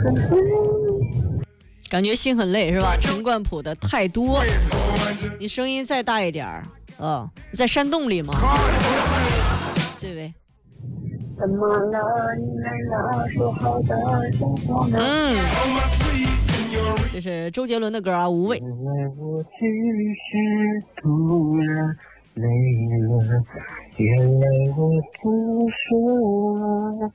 感觉心很累是吧？陈冠甫的太多，你声音再大一点儿。你在山洞里吗？这位。 怎么了？你来了，说好的生活呢？ 这是周杰伦的歌啊，《无畏》。 因为我只是突然累了，原来我不说。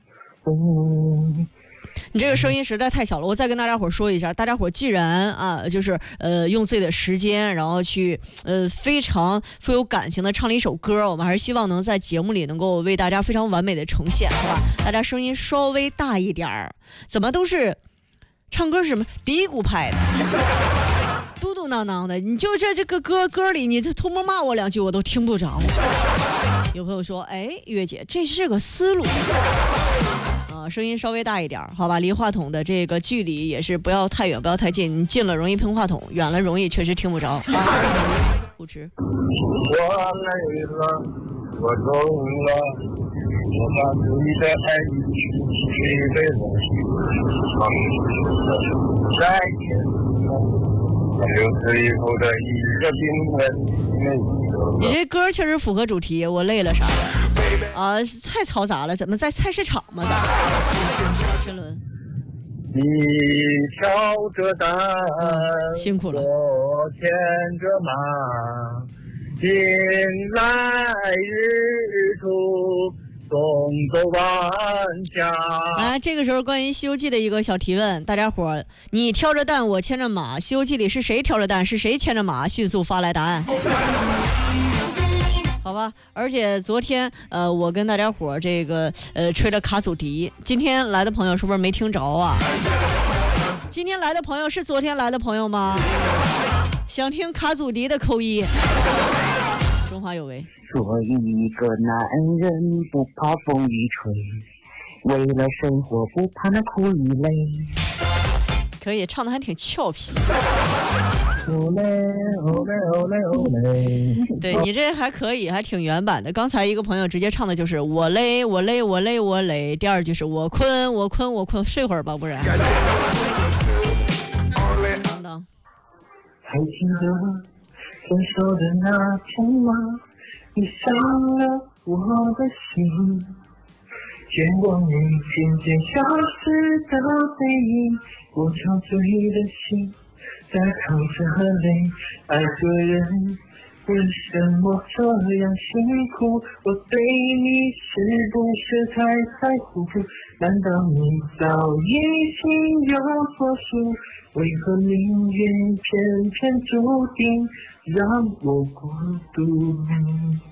你这个声音实在太小了，我再跟大家伙说一下，大家伙既然就是用自己的时间，然后去非常富有感情的唱了一首歌，我们还是希望能在节目里能够为大家非常完美的呈现，好吧？大家声音稍微大一点儿，怎么都是唱歌是什么嘀咕派的，嘟嘟囔囔的，你就这个歌里，你就偷摸骂我两句我都听不着。有朋友说，月姐这是个思路。声音稍微大一点，好吧，离话筒的这个距离也是不要太远，不要太近，你近了容易碰话筒，远了容易确实听不着。不吃。 我累了，我够了，我把自己的爱去给了，再见了，就最后的一个冰冷。 你这歌确实符合主题，我累了啥的。太嘈杂了，怎么在菜市场吗？天伦， 你挑着担， 辛苦了。 我牵着马，迎来日出，送走万家。 来，这个时候关于《西游记》的一个小提问，大家伙，你挑着担，我牵着马，《西游记》里是谁挑着担，是谁牵着马？迅速发来答案。好吧，而且昨天我跟大家伙这个吹了卡祖笛，今天来的朋友是不是没听着啊？今天来的朋友是昨天来的朋友吗？想听卡祖笛的扣一。中华有为。 做一个男人不怕风雨吹，为了生活不怕那苦与累。 可以，唱的还挺俏皮。对，你这还可以，还挺原版的。刚才一个朋友直接唱的就是我累我累我累我累，第二句是我困我困我困，睡会儿吧，不然。等等。 还记得分手的那天吗？你伤了我的心，见过你渐渐消失的背影，我憔悴的心在淌着泪，爱个人为什么这样辛苦？我对你是不是太在乎？难道你早已心有所属？为何命运偏偏注定让我孤独？